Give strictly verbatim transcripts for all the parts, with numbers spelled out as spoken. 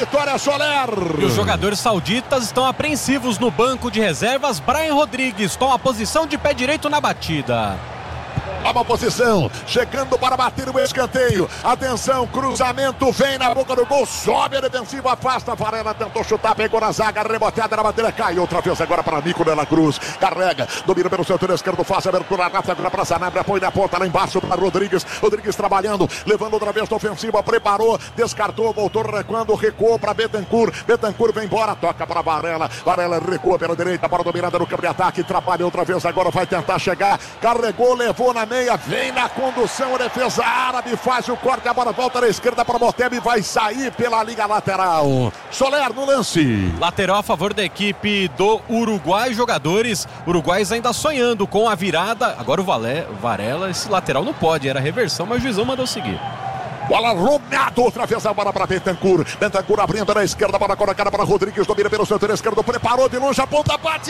vitória, Soler. E os jogadores sauditas estão apreensivos no banco de reservas. Brian Rodrigues toma a posição de pé direito na batida. Uma posição, chegando para bater o escanteio. Atenção, cruzamento, vem na boca do gol, sobe a defensiva, afasta. Varela tentou chutar, pegou na zaga, reboteada na bandeira, cai outra vez agora para Nico de la Cruz. Carrega, domina pelo setor esquerdo, faz a abertura rápida agora para Sanabria, põe na ponta lá embaixo para Rodrigues. Rodrigues trabalhando, levando outra vez na ofensiva, preparou, descartou, voltou recuando, recuou para Bentancur. Bentancur vem embora, toca para Varela. Varela recua pela direita, para dominada no campo de ataque, trabalha outra vez agora, vai tentar chegar, carregou, levou na meia, vem na condução, a defesa árabe faz o corte, a bola volta na esquerda para Moteb e vai sair pela liga lateral. Soler no lance. Lateral a favor da equipe do Uruguai, jogadores uruguais ainda sonhando com a virada. Agora o Valé, Varela, esse lateral não pode, era reversão, mas o juizão mandou seguir. Bola Romado, outra vez a bola para Bentancur. Bentancur abrindo na esquerda, bola colocada para Rodrigues, domina pelo setor esquerdo, preparou de longe, a ponta, bate,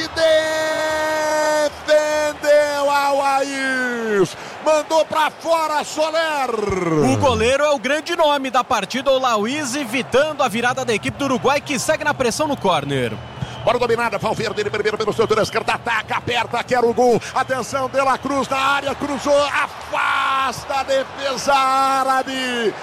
defendeu Awais, mandou para fora, Soler. O goleiro é o grande nome da partida, o Lauís, evitando a virada da equipe do Uruguai, que segue na pressão no córner. Bola dominada, Valverde, ele primeiro pelo setor esquerdo, ataca, aperta, quer o gol. Atenção, De la Cruz na área, cruzou, afasta a defesa árabe.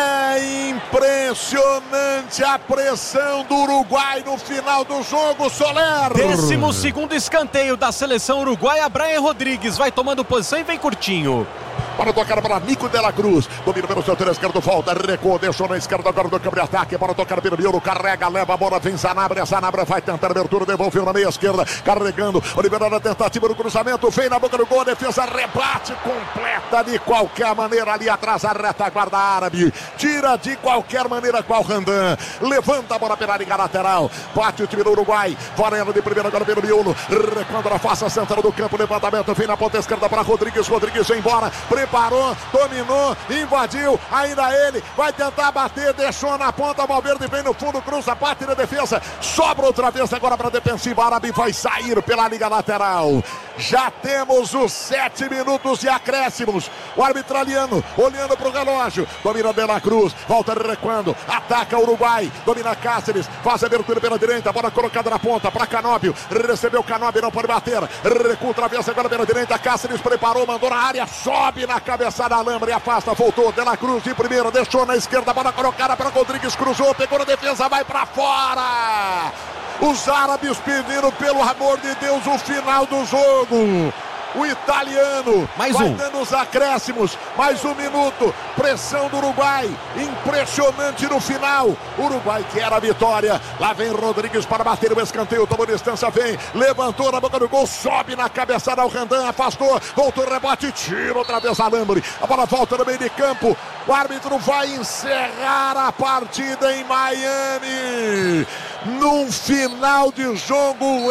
É impressionante a pressão do Uruguai no final do jogo, Soler. Décimo segundo escanteio da seleção uruguaia, Brian Rodrigues vai tomando posição e vem curtinho. Para tocar para Nico de la Cruz, domina pelo setor esquerdo, volta, recuou, deixou na esquerda agora do campo de ataque, para tocar pelo miolo, carrega, leva a bola, vem Sanabria, Sanabria vai tentar abertura, devolveu na meia esquerda, carregando, liberando a tentativa do cruzamento, vem na boca do gol, a defesa rebate, completa de qualquer maneira ali atrás, a retaguarda árabe, tira de qualquer maneira qual Randan, levanta a bola pela liga lateral, bate o time do Uruguai, Varela de primeira agora pelo miolo, recuando na face central do campo, levantamento, vem na ponta esquerda para Rodrigues, Rodrigues vem embora, preparou, dominou, invadiu, ainda ele, vai tentar bater, deixou na ponta, Valverde vem no fundo, cruza, bate na defesa, sobra outra vez agora para a defensiva árabe, vai sair pela liga lateral. Já temos os sete minutos de acréscimos, o árbitro italiano olhando para o relógio, domina De la Cruz, volta recuando, ataca o Uruguai, domina Cáceres, faz a abertura pela direita, bola colocada na ponta para Canóbio, recebeu Canóbio, não pode bater, recua outra vez agora pela direita, Cáceres preparou, mandou na área, sobe na cabeçada, Alambre, afasta, voltou, De la Cruz de primeira, deixou na esquerda, bola colocada para Rodrigues, cruzou, pegou na defesa, vai para fora. Os árabes pediram, pelo amor de Deus, o final do jogo. O italiano mais vai um. dando os acréscimos, mais um minuto, pressão do Uruguai, impressionante no final, Uruguai quer a vitória, lá vem Rodrigues para bater o escanteio, tomou distância, vem, levantou na boca do gol, sobe na cabeçada ao Randan, afastou, voltou, rebote, tira outra vez Alambre, a bola volta no meio de campo, o árbitro vai encerrar a partida em Miami, num final de jogo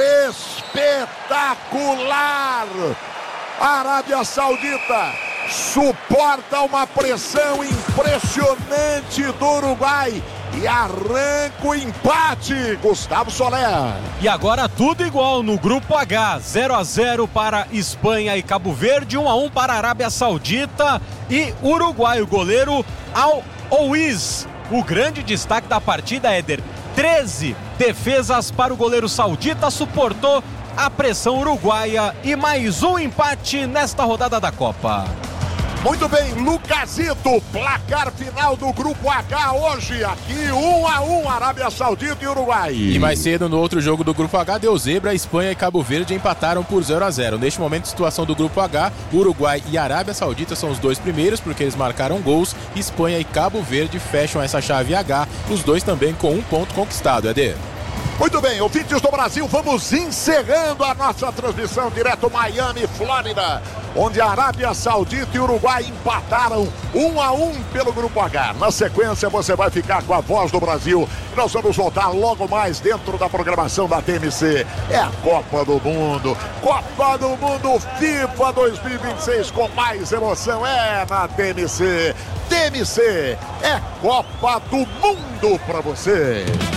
espetacular. A Arábia Saudita suporta uma pressão impressionante do Uruguai e arranca o empate, Gustavo Soler. E agora tudo igual no grupo H, zero a zero para Espanha e Cabo Verde, um a um para a Arábia Saudita e Uruguai. O goleiro Al-Ouiz, o grande destaque da partida, Éder, treze defesas para o goleiro saudita, suportou a pressão uruguaia e mais um empate nesta rodada da Copa. Muito bem, Lucasito, placar final do Grupo H hoje, aqui um a um, Arábia Saudita e Uruguai. E mais cedo no outro jogo do Grupo H deu zebra, Espanha e Cabo Verde empataram por zero a zero. Neste momento, situação do Grupo H, Uruguai e Arábia Saudita são os dois primeiros porque eles marcaram gols, Espanha e Cabo Verde fecham essa chave H, os dois também com um ponto conquistado, Eder. Muito bem, ouvintes do Brasil, vamos encerrando a nossa transmissão direto Miami, Flórida, onde a Arábia Saudita e Uruguai empataram um a um pelo Grupo H. Na sequência, você vai ficar com a Voz do Brasil. Nós vamos voltar logo mais dentro da programação da T M C. É a Copa do Mundo, Copa do Mundo FIFA dois mil e vinte e seis com mais emoção, é na T M C. T M C é Copa do Mundo para você.